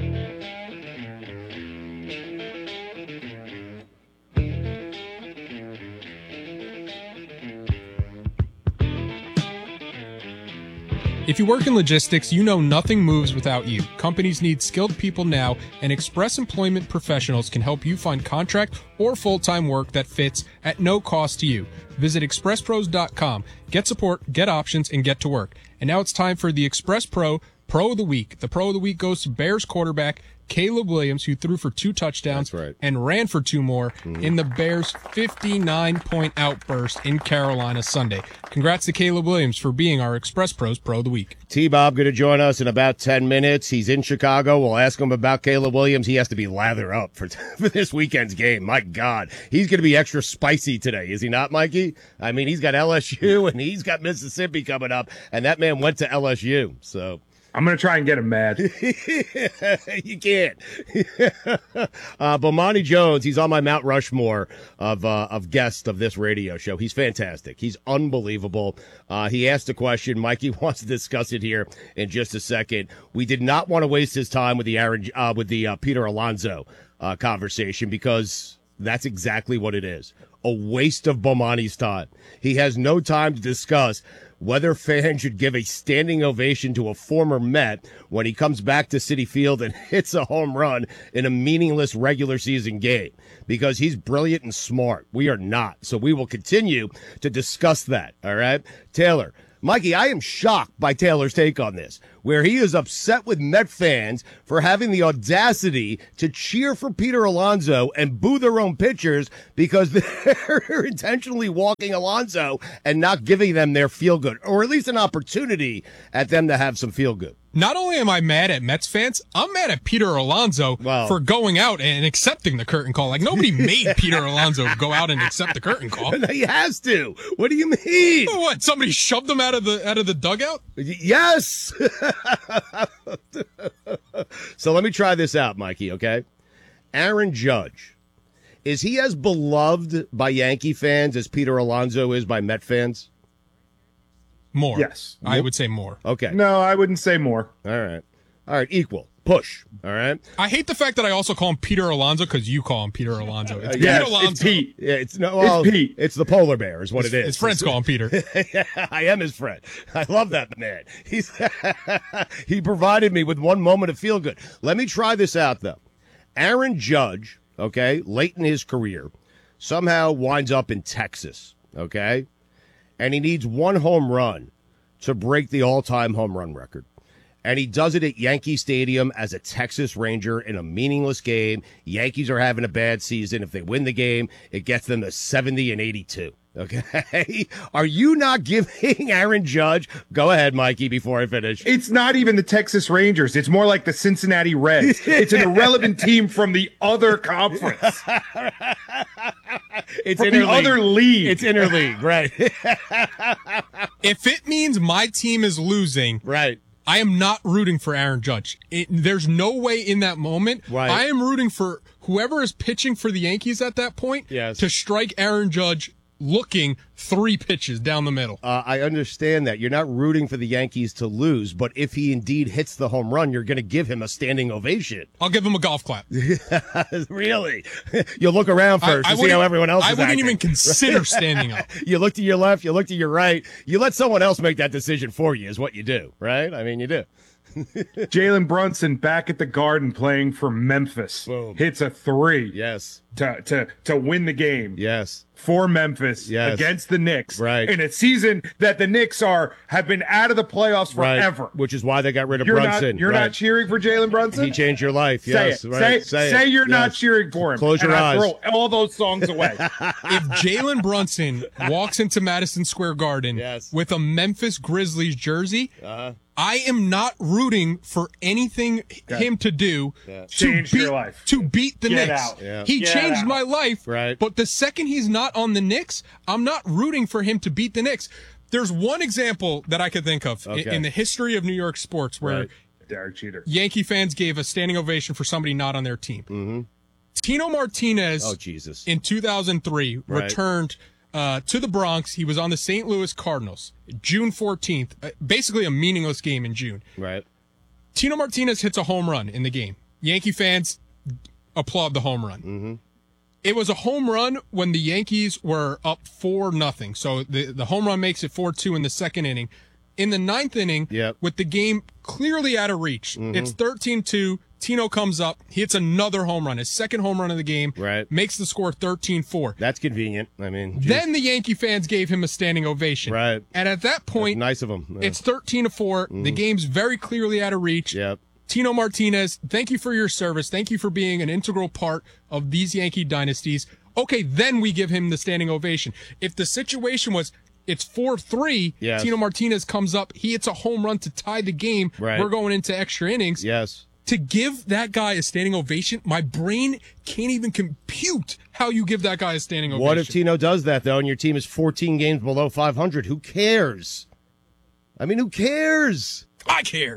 Speaker 4: If you work in logistics, you know nothing moves without you. Companies need skilled people now, and Express Employment Professionals can help you find contract or full-time work that fits at no cost to you. Visit express pros dot com. Get support, get options, and get to work. And now it's time for the Express Pro Pro of the Week. The Pro of the Week goes to Bears quarterback Caleb Williams, who threw for two touchdowns
Speaker 1: right.
Speaker 4: and ran for two more mm-hmm. in the Bears' fifty-nine point outburst in Carolina Sunday. Congrats to Caleb Williams for being our Express Pros Pro of the Week.
Speaker 1: T-Bob going to join us in about ten minutes. He's in Chicago. We'll ask him about Caleb Williams. He has to be lather up for, for this weekend's game. My God. He's going to be extra spicy today, is he not, Mikey? I mean, he's got L S U and he's got Mississippi coming up, and that man went to L S U, so...
Speaker 5: I'm going to try and get him mad.
Speaker 1: You can't. uh, Bomani Jones, he's on my Mount Rushmore of uh, of guests of this radio show. He's fantastic. He's unbelievable. Uh, he asked a question. Mikey wants to discuss it here in just a second. We did not want to waste his time with the Aaron, uh, with the uh, Peter Alonso uh, conversation because that's exactly what it is. A waste of Bomani's time. He has no time to discuss whether fans should give a standing ovation to a former Met when he comes back to Citi Field and hits a home run in a meaningless regular season game, because he's brilliant and smart. We are not. So we will continue to discuss that. All right. Taylor, Mikey, I am shocked by Taylor's take on this, where he is upset with Met fans for having the audacity to cheer for Peter Alonso and boo their own pitchers because they're intentionally walking Alonso and not giving them their feel-good, or at least an opportunity at them to have some feel-good.
Speaker 4: Not only am I mad at Mets fans, I'm mad at Peter Alonso
Speaker 1: wow.
Speaker 4: for going out and accepting the curtain call. Like, nobody made Peter Alonso go out and accept the curtain call.
Speaker 1: He has to. What do you mean?
Speaker 4: What? Somebody shoved him out of the out of the dugout?
Speaker 1: Yes. So let me try this out, Mikey, okay? Aaron Judge, is he as beloved by Yankee fans as Peter Alonso is by Met fans?
Speaker 4: More.
Speaker 5: Yes.
Speaker 4: I would say more.
Speaker 1: Okay.
Speaker 5: No, I wouldn't say more.
Speaker 1: All right. All right. Equal. Push. All right.
Speaker 4: I hate the fact that I also call him Peter Alonso because you call him Peter Alonso. It's
Speaker 1: Uh,
Speaker 4: Pete
Speaker 1: yes,
Speaker 4: Alonso.
Speaker 5: It's Pete.
Speaker 1: Yeah, it's no. Well,
Speaker 5: it's Pete.
Speaker 1: It's the polar bear, is what
Speaker 4: his,
Speaker 1: it is.
Speaker 4: His friends call him Peter.
Speaker 1: Yeah, I am his friend. I love that man. He's he provided me with one moment of feel good. Let me try this out though. Aaron Judge, okay, late in his career, somehow winds up in Texas, okay, and he needs one home run to break the all-time home run record. And he does it at Yankee Stadium as a Texas Ranger in a meaningless game. Yankees are having a bad season. If they win the game, it gets them to seventy and eighty-two. Okay? Are you not giving Aaron Judge? Go ahead, Mikey, before I finish.
Speaker 5: It's not even the Texas Rangers. It's more like the Cincinnati Reds. It's an irrelevant team from the other conference.
Speaker 1: It's
Speaker 5: from the
Speaker 1: interleague.
Speaker 5: other league.
Speaker 1: It's interleague, right.
Speaker 4: If it means my team is losing,
Speaker 1: right,
Speaker 4: I am not rooting for Aaron Judge. It, there's no way in that moment.
Speaker 1: Right.
Speaker 4: I am rooting for whoever is pitching for the Yankees at that point
Speaker 1: yes.
Speaker 4: to strike Aaron Judge looking three pitches down the middle.
Speaker 1: Uh, I understand that. You're not rooting for the Yankees to lose, but if he indeed hits the home run, you're going to give him a standing ovation.
Speaker 4: I'll give him a golf clap.
Speaker 1: Really? You'll look around first
Speaker 4: I, I
Speaker 1: to see how everyone else
Speaker 4: I
Speaker 1: is
Speaker 4: wouldn't
Speaker 1: acting.
Speaker 4: even consider standing up.
Speaker 1: You look to your left, you look to your right. You let someone else make that decision for you is what you do, right? I mean, you do.
Speaker 5: Jalen Brunson back at the Garden playing for Memphis.
Speaker 1: Boom.
Speaker 5: Hits a three.
Speaker 1: Yes.
Speaker 5: To, to, to win the game.
Speaker 1: Yes.
Speaker 5: For Memphis
Speaker 1: yes.
Speaker 5: against the Knicks.
Speaker 1: Right.
Speaker 5: In a season that the Knicks are have been out of the playoffs forever.
Speaker 1: Right. Which is why they got rid of
Speaker 5: you're
Speaker 1: Brunson.
Speaker 5: Not, you're
Speaker 1: right.
Speaker 5: not cheering for Jalen Brunson?
Speaker 1: He changed your life.
Speaker 5: Say
Speaker 1: Yes.
Speaker 5: it.
Speaker 1: Right.
Speaker 5: Say,
Speaker 1: say,
Speaker 5: say
Speaker 1: it.
Speaker 5: you're
Speaker 1: yes.
Speaker 5: not cheering for him.
Speaker 1: Close your
Speaker 5: and
Speaker 1: eyes.
Speaker 5: I throw all those songs away.
Speaker 4: If Jalen Brunson walks into Madison Square Garden
Speaker 1: yes.
Speaker 4: with a Memphis Grizzlies jersey,
Speaker 1: uh-huh.
Speaker 4: I am not rooting for anything
Speaker 5: yeah.
Speaker 4: him to do
Speaker 1: yeah.
Speaker 4: to
Speaker 5: Change
Speaker 4: beat,
Speaker 5: your life.
Speaker 4: to beat the
Speaker 5: Get
Speaker 4: Knicks.
Speaker 5: out.
Speaker 1: Yeah.
Speaker 4: He
Speaker 5: Get
Speaker 4: changed
Speaker 5: out.
Speaker 4: my life,
Speaker 1: right.
Speaker 4: but the second he's not on the Knicks, I'm not rooting for him to beat the Knicks. There's one example that I could think of
Speaker 1: okay.
Speaker 4: in, in the history of New York sports where
Speaker 1: right.
Speaker 5: Derek Jeter.
Speaker 4: Yankee fans gave a standing ovation for somebody not on their team.
Speaker 1: Mm-hmm.
Speaker 4: Tino Martinez
Speaker 1: oh, Jesus.
Speaker 4: in two thousand three
Speaker 1: right.
Speaker 4: returned uh, to the Bronx. He was on the Saint Louis Cardinals. June fourteenth, uh, basically a meaningless game in June.
Speaker 1: Right.
Speaker 4: Tino Martinez hits a home run in the game. Yankee fans applaud the home run.
Speaker 1: Mm-hmm.
Speaker 4: It was a home run when the Yankees were up four nothing. So the, the home run makes it four two in the second inning. In the ninth inning,
Speaker 1: yep.
Speaker 4: with the game clearly out of reach,
Speaker 1: mm-hmm.
Speaker 4: it's thirteen two. Tino comes up. He hits another home run, his second home run of the game.
Speaker 1: Right.
Speaker 4: Makes the score thirteen four.
Speaker 1: That's convenient. I mean, geez.
Speaker 4: Then the Yankee fans gave him a standing ovation.
Speaker 1: Right.
Speaker 4: And at that point,
Speaker 1: That's nice of him. Yeah.
Speaker 4: It's thirteen to four.
Speaker 1: Mm-hmm.
Speaker 4: The game's very clearly out of reach.
Speaker 1: Yep.
Speaker 4: Tino Martinez, thank you for your service. Thank you for being an integral part of these Yankee dynasties. Okay, then we give him the standing ovation. If the situation was it's four three,
Speaker 1: yes.
Speaker 4: Tino Martinez comes up, he hits a home run to tie the game.
Speaker 1: Right.
Speaker 4: We're going into extra innings.
Speaker 1: Yes.
Speaker 4: To give that guy a standing ovation, my brain can't even compute how you give that guy a standing ovation.
Speaker 1: What if Tino does that, though, and your team is fourteen games below five hundred? Who cares? I mean, who cares?
Speaker 4: I care.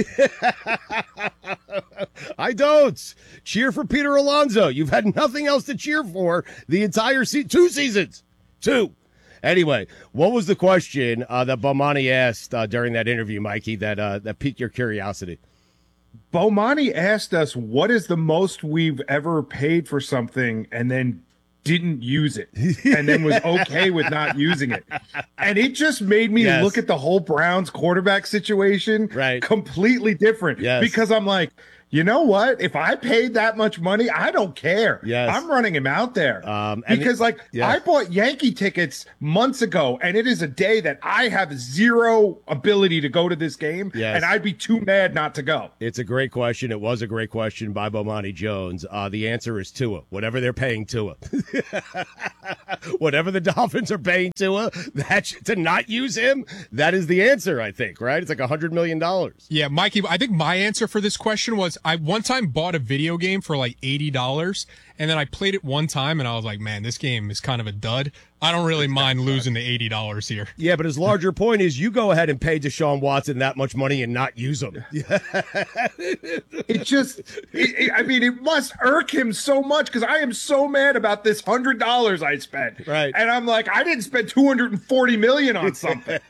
Speaker 1: I don't. Cheer for Peter Alonso. You've had nothing else to cheer for the entire season. Two seasons. Two. Anyway, what was the question uh, that Bomani asked uh, during that interview, Mikey, that uh, that piqued your curiosity?
Speaker 5: Bomani asked us, what is the most we've ever paid for something? And then didn't use it and then was okay with not using it. And it just made me
Speaker 1: Yes.
Speaker 5: look at the whole Browns quarterback situation
Speaker 1: right.
Speaker 5: completely different.
Speaker 1: Yes.
Speaker 5: Because I'm like, you know what? If I paid that much money, I don't care.
Speaker 1: Yes.
Speaker 5: I'm running him out there.
Speaker 1: Um, and
Speaker 5: because,
Speaker 1: it-
Speaker 5: like,
Speaker 1: yeah.
Speaker 5: I bought Yankee tickets months ago, and it is a day that I have zero ability to go to this game,
Speaker 1: Yes.
Speaker 5: and I'd be too mad not to go.
Speaker 1: It's a great question. It was a great question by Bomani Jones. Uh, the answer is Tua. Whatever they're paying Tua. Whatever the Dolphins are paying Tua, that to not use him, that is the answer, I think, right? It's like one hundred million dollars.
Speaker 4: Yeah, Mikey, I think my answer for this question was I one time bought a video game for like eighty dollars, and then I played it one time, and I was like, man, this game is kind of a dud. I don't really mind losing the eighty dollars here.
Speaker 1: Yeah, but his larger point is you go ahead and pay Deshaun Watson that much money and not use him.
Speaker 5: It just, it, it- I mean, it must irk him so much because I am so mad about this one hundred dollars I spent.
Speaker 1: Right.
Speaker 5: And I'm like, I didn't spend two hundred forty million dollars on something.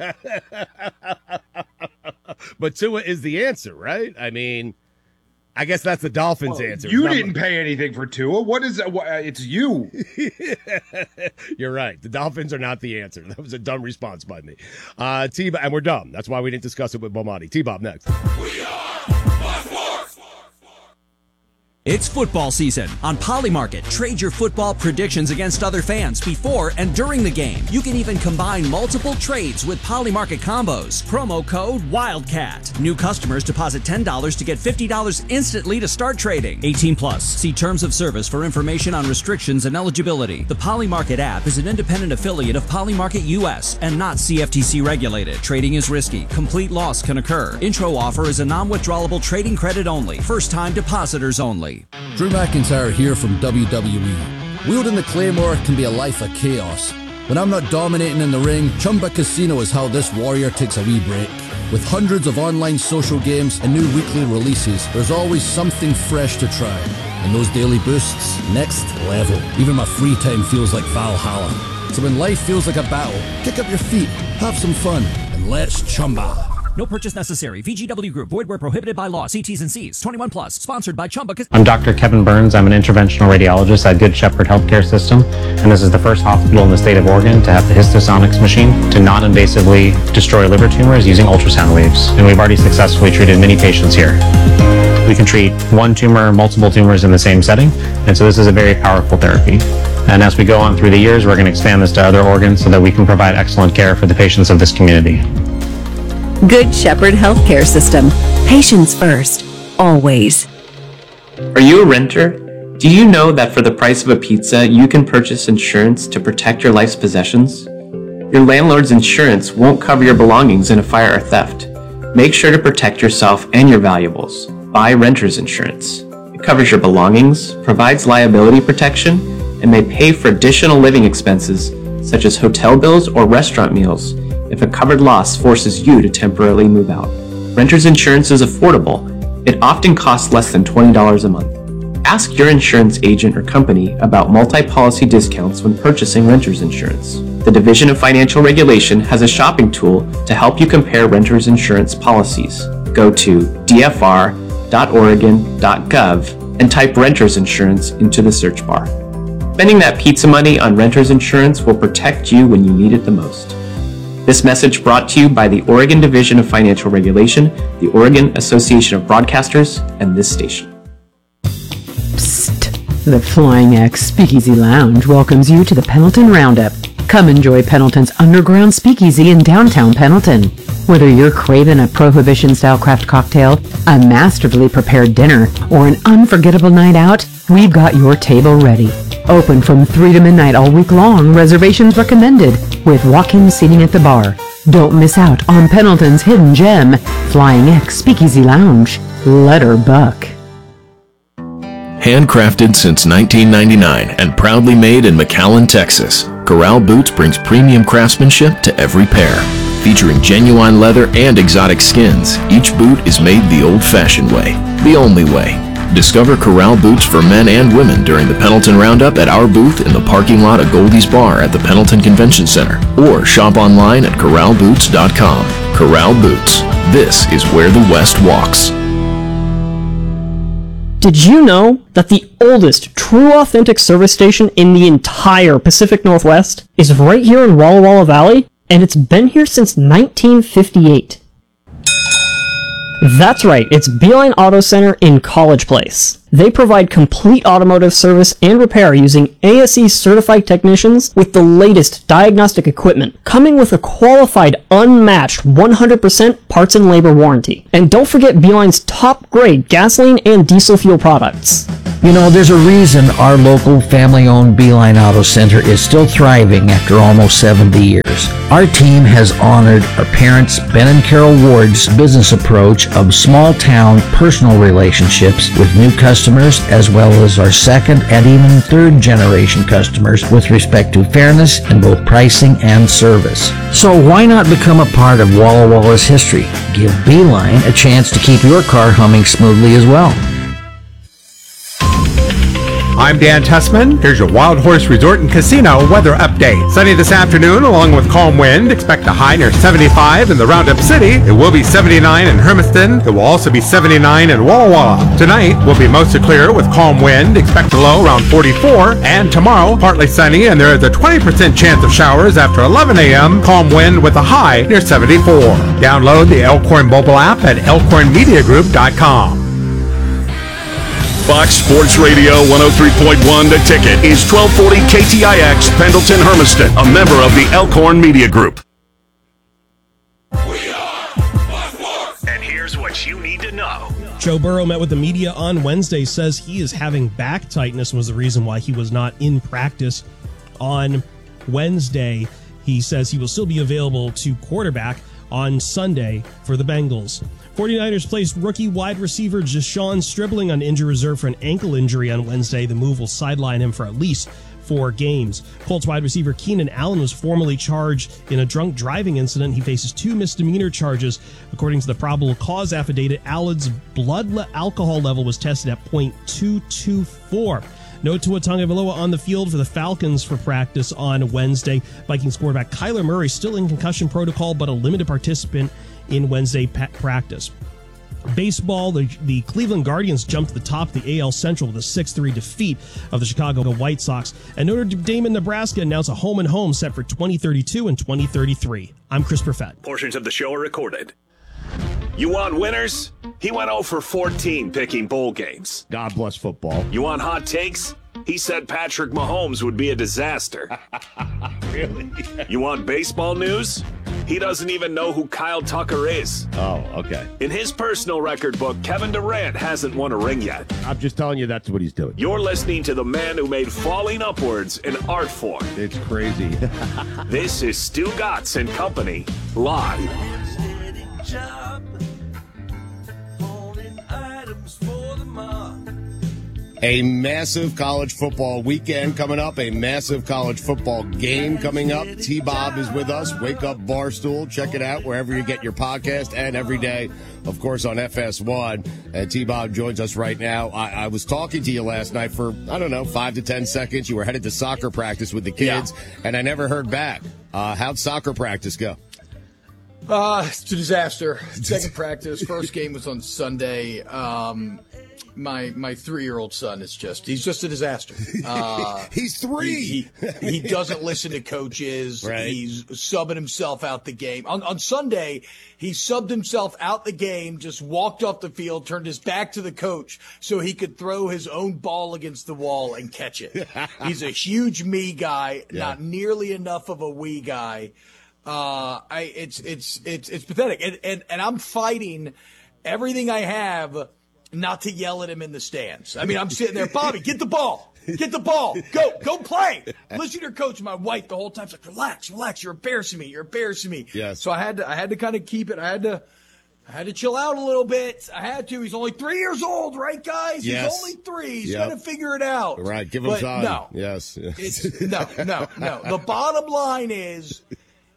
Speaker 1: But Tua is the answer, right? I mean, I guess that's the Dolphins' answer.
Speaker 5: You
Speaker 1: Not-
Speaker 5: didn't pay anything for Tua. What is it? What, uh, it's you.
Speaker 1: You're right. The Dolphins are not the answer. That was a dumb response by me. Uh, T and we're dumb. That's why we didn't discuss it with Bomani. T-Bob next.
Speaker 20: It's football season. On Polymarket, trade your football predictions against other fans before and during the game. You can even combine multiple trades with Polymarket combos. Promo code WILDCAT. New customers deposit ten dollars to get fifty dollars instantly to start trading. eighteen plus. See terms of service for information on restrictions and eligibility. The Polymarket app is an independent affiliate of Polymarket U S and not C F T C regulated. Trading is risky. Complete loss can occur. Intro offer is a non-withdrawable trading credit only. First-time depositors only.
Speaker 21: Drew McIntyre here from W W E. Wielding the Claymore can be a life of chaos. When I'm not dominating in the ring, Chumba Casino is how this warrior takes a wee break. With hundreds of online social games and new weekly releases, there's always something fresh to try. And those daily boosts, next level. Even my free time feels like Valhalla. So when life feels like a battle, kick up your feet, have some fun, and let's chumba.
Speaker 20: No purchase necessary. V G W Group. Void where prohibited by law. See T's and C's. twenty-one plus. Sponsored by Chumba.
Speaker 22: I'm Doctor Kevin Burns. I'm an interventional radiologist at Good Shepherd Healthcare System, and this is the first hospital in the state of Oregon to have the Histosonics machine to non-invasively destroy liver tumors using ultrasound waves. And we've already successfully treated many patients here. We can treat one tumor, multiple tumors in the same setting, and so this is a very powerful therapy. And as we go on through the years, we're going to expand this to other organs so that we can provide excellent care for the patients of this community.
Speaker 23: Good Shepherd Healthcare System. Patients first. Always.
Speaker 24: Are you a renter? Do you know that for the price of a pizza, you can purchase insurance to protect your life's possessions? Your landlord's insurance won't cover your belongings in a fire or theft. Make sure to protect yourself and your valuables. Buy renter's insurance. It covers your belongings, provides liability protection, and may pay for additional living expenses such as hotel bills or restaurant meals if a covered loss forces you to temporarily move out. Renter's insurance is affordable. It often costs less than twenty dollars a month. Ask your insurance agent or company about multi-policy discounts when purchasing renter's insurance. The Division of Financial Regulation has a shopping tool to help you compare renter's insurance policies. Go to d f r dot oregon dot gov and type renter's insurance into the search bar. Spending that pizza money on renter's insurance will protect you when you need it the most. This message brought to you by the Oregon Division of Financial Regulation, the Oregon Association of Broadcasters, and this station.
Speaker 15: Psst. The Flying X Speakeasy Lounge welcomes you to the Pendleton Roundup. Come enjoy Pendleton's underground speakeasy in downtown Pendleton. Whether you're craving a Prohibition-style craft cocktail, a masterfully prepared dinner, or an unforgettable night out, we've got your table ready. Open from three to midnight all week long, reservations recommended, with walk-in seating at the bar. Don't miss out on Pendleton's hidden gem, Flying X Speakeasy Lounge. Let her buck.
Speaker 25: Handcrafted since nineteen ninety-nine and proudly made in McAllen, Texas, Corral Boots brings premium craftsmanship to every pair. Featuring genuine leather and exotic skins, each boot is made the old-fashioned way, the only way. Discover Corral Boots for men and women during the Pendleton Roundup at our booth in the parking lot of Goldie's Bar at the Pendleton Convention Center, or shop online at corral boots dot com. Corral Boots. This is where the West walks.
Speaker 2: Did you know that the oldest true authentic service station in the entire Pacific Northwest is right here in Walla Walla Valley? And it's been here since nineteen fifty-eight. That's right, it's Beeline Auto Center in College Place. They provide complete automotive service and repair using A S E certified technicians with the latest diagnostic equipment, coming with a qualified, unmatched one hundred percent parts and labor warranty. And don't forget Beeline's top grade gasoline and diesel fuel products.
Speaker 3: You know, there's a reason our local family-owned Beeline Auto Center is still thriving after almost seventy years. Our team has honored our parents, Ben and Carol Ward's business approach of small-town personal relationships with new customers, as well as our second and even third-generation customers with respect to fairness in both pricing and service. So why not become a part of Walla Walla's history? Give Beeline a chance to keep your car humming smoothly as well.
Speaker 6: I'm Dan Tessman. Here's your Wild Horse Resort and Casino weather update. Sunny this afternoon along with calm wind. Expect a high near seventy-five in the Roundup City. It will be seventy-nine in Hermiston. It will also be seventy-nine in Walla Walla. Tonight will be mostly clear with calm wind. Expect a low around forty-four. And tomorrow, partly sunny and there is a twenty percent chance of showers after eleven a.m. Calm wind with a high near seventy-four. Download the Elkhorn mobile app at elkhorn media group dot com.
Speaker 7: Fox Sports Radio one oh three point one The Ticket is twelve forty K T I X Pendleton Hermiston, a member of the Elkhorn Media Group. And here's what you need to know.
Speaker 8: Joe Burrow met with the media on Wednesday, says he is having back tightness was the reason why he was not in practice on Wednesday. He says he will still be available to quarterback on Sunday for the Bengals. 49ers placed rookie wide receiver Jashawn Stribling on injury reserve for an ankle injury on Wednesday. The move will sideline him for at least four games. Colts wide receiver Keenan Allen was formally charged in a drunk driving incident. He faces two misdemeanor charges. According to the probable cause affidavit, Allen's blood le- alcohol level was tested at point two two four. No Tua Tagovailoa on the field for the Falcons for practice on Wednesday. Vikings quarterback Kyler Murray still in concussion protocol, but a limited participant in Wednesday pa- practice. Baseball, the, the Cleveland Guardians jumped to the top of the A L Central with a six three defeat of the Chicago White Sox. And Notre Dame and Nebraska announced a home and home set for twenty thirty-two and twenty thirty-three. I'm Chris Perfett.
Speaker 7: Portions of the show are recorded. You want winners? He went oh for fourteen picking bowl games.
Speaker 1: God bless football.
Speaker 7: You want hot takes? He said Patrick Mahomes would be a disaster.
Speaker 1: Really?
Speaker 7: You want baseball news? He doesn't even know who Kyle Tucker is.
Speaker 1: Oh, okay.
Speaker 7: In his personal record book, Kevin Durant hasn't won a ring yet.
Speaker 1: I'm just telling you that's what he's doing.
Speaker 7: You're listening to the man who made falling upwards an art form.
Speaker 1: It's crazy.
Speaker 7: This is Stu Gatz and Company, live.
Speaker 1: A massive college football weekend coming up, a massive college football game coming up. T-Bob is with us. Wake Up Barstool. Check it out wherever you get your podcast and every day, of course, on F S one. And T-Bob joins us right now. I, I was talking to you last night for, I don't know, five to ten seconds. You were headed to soccer practice with the kids, yeah. and I never heard back. Uh, how'd soccer practice go?
Speaker 9: Uh, it's a disaster. Second practice. First game was on Sunday. Um, my my three-year-old son is just, he's just a disaster. Uh,
Speaker 1: he's three.
Speaker 9: He, he, he doesn't listen to coaches.
Speaker 1: Right.
Speaker 9: He's subbing himself out the game. On, on Sunday, he subbed himself out the game, just walked off the field, turned his back to the coach so he could throw his own ball against the wall and catch it. He's a huge me guy, yeah. not nearly enough of a we guy. Uh, I, it's, it's, it's, it's pathetic. And, and, and I'm fighting everything I have not to yell at him in the stands. I mean, I'm sitting there, Bobby, get the ball, get the ball, go, go play. Listen to your coach, my wife, the whole time. She's like, relax, relax. You're embarrassing me. You're embarrassing me.
Speaker 1: Yes.
Speaker 9: So I had to, I had to kind of keep it. I had to, I had to chill out a little bit. I had to. He's only three years old, right, guys?
Speaker 1: Yes.
Speaker 9: He's only three. He's
Speaker 1: Yep.
Speaker 9: got to figure it out.
Speaker 1: Right. Give him
Speaker 9: but
Speaker 1: time.
Speaker 9: No.
Speaker 1: Yes.
Speaker 9: It's, no, no, no. The bottom line is,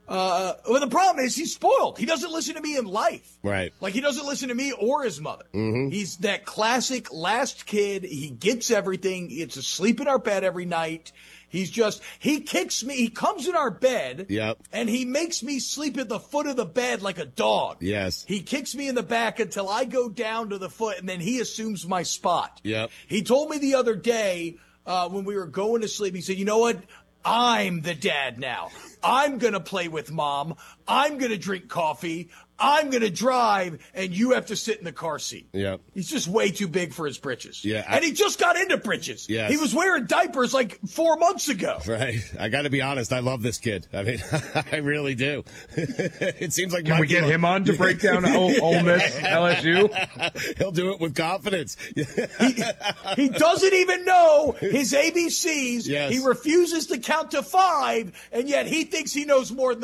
Speaker 9: Uh, well, the problem is he's spoiled. He doesn't listen to me in life.
Speaker 1: Right.
Speaker 9: Like, he doesn't listen to me or his mother.
Speaker 1: Mm-hmm.
Speaker 9: He's that classic last kid. He gets everything. He gets to sleep in our bed every night. He's just, he kicks me. He comes in our bed.
Speaker 1: Yep.
Speaker 9: And he makes me sleep at the foot of the bed like a dog.
Speaker 1: Yes.
Speaker 9: He kicks me in the back until I go down to the foot, and then he assumes my spot.
Speaker 1: Yep.
Speaker 9: He told me the other day, uh, when we were going to sleep, he said, you know what? I'm the dad now. I'm going to play with mom. I'm going to drink coffee. I'm going to drive, and you have to sit in the car seat.
Speaker 1: Yeah.
Speaker 9: He's just way too big for his britches.
Speaker 1: Yeah. I-
Speaker 9: and he just got into britches.
Speaker 1: Yes.
Speaker 9: He was wearing diapers like four months ago.
Speaker 1: Right. I got to be honest. I love this kid. I mean, I really do. It seems like
Speaker 5: Can
Speaker 1: my
Speaker 5: we get
Speaker 1: kid-
Speaker 5: him on to break down Ole, Ole Miss, L S U?
Speaker 1: He'll do it with confidence.
Speaker 9: he, he doesn't even know his A B Cs.
Speaker 1: Yes.
Speaker 9: He refuses to count to five, and yet he thinks he knows more than